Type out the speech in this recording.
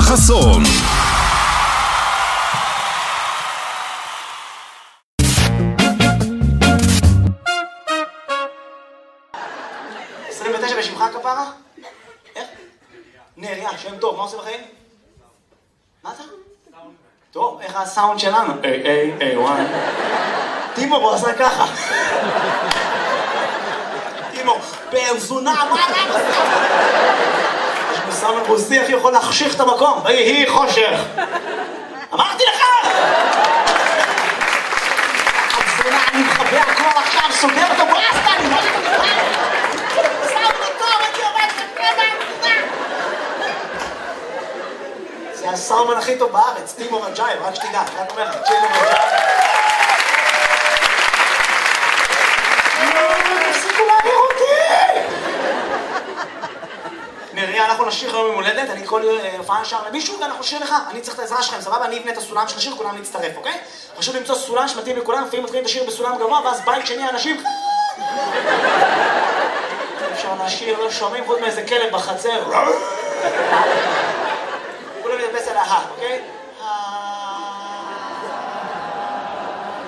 חסון. בשמך כפרה? איך? נריה, שם טוב, מה עושה בחיים? מה אתה? טוב, איך הסאונד שלנו? וואי. טימור, הוא עשה ככה. טימור, בארזונה, מה אתה עושה? יש מסאמן רוסי, איך יכול להחשיך את המקום? ויהי חושך. אמרתי לך! ארזונה, אני מחבא הכל עכשיו, סוגר אותו ברסטה, אני לא מתקבל. זה הסאומן הכי טוב בארץ, טימור רג'ייב, רק שתדע, רק אומר לך, טימור רג'ייב. תפסיקו להעביר אותי! נריה, אנחנו נשיר היום ממולדת, אני כל הופעה נשאר למישהו ואנחנו נשיר לך, אני צריך את העזרה שלכם, סבבה? אני אבנה את הסולם של השיר, כולם להצטרף, אוקיי? חשוב למצוא סולם שמתאים לכולם, לפעמים מתחילים את השיר בסולם גבוה, ואז בית שני האנשים... אפשר לשיר, לא שומעים חוץ מאיזה כלב בחצר. כולם ידבס על ההר, אוקיי?